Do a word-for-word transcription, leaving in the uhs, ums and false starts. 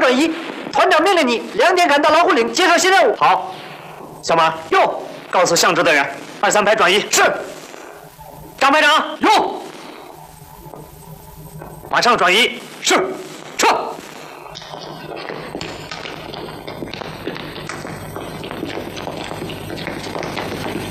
转移。团长命令你两点赶到老虎岭接受新任务。 好，小马哟， 告诉向指队员，二三排转移。 是。 张排长哟， 马上转移。 是。